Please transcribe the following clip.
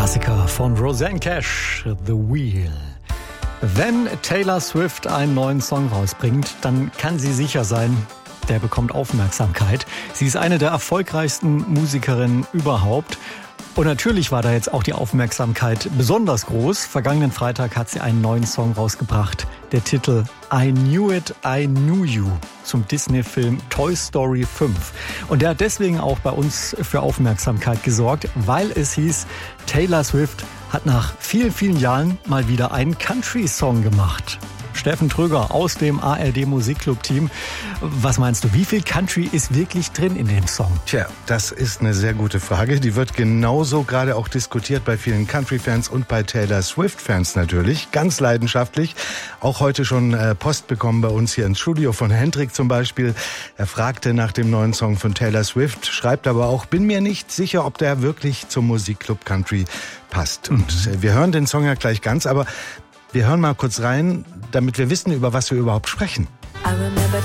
Klassiker von Rosanne Cash, The Wheel. Wenn Taylor Swift einen neuen Song rausbringt, dann kann sie sicher sein, der bekommt Aufmerksamkeit. Sie ist eine der erfolgreichsten Musikerinnen überhaupt. Und natürlich war da jetzt auch die Aufmerksamkeit besonders groß. Vergangenen Freitag hat sie einen neuen Song rausgebracht. Der Titel I Knew It, I Knew You zum Disney-Film Toy Story 5. Und der hat deswegen auch bei uns für Aufmerksamkeit gesorgt, weil es hieß, Taylor Swift hat nach vielen, vielen Jahren mal wieder einen Country-Song gemacht. Steffen Tröger aus dem ARD Musikclub-Team. Was meinst du, wie viel Country ist wirklich drin in dem Song? Tja, das ist eine sehr gute Frage. Die wird genauso gerade auch diskutiert bei vielen Country-Fans und bei Taylor Swift-Fans natürlich. Ganz leidenschaftlich. Auch heute schon Post bekommen bei uns hier ins Studio von Hendrik zum Beispiel. Er fragte nach dem neuen Song von Taylor Swift, schreibt aber auch, bin mir nicht sicher, ob der wirklich zum Musikclub Country passt. Und wir hören den Song ja gleich ganz, aber wir hören mal kurz rein, damit wir wissen, über was wir überhaupt sprechen.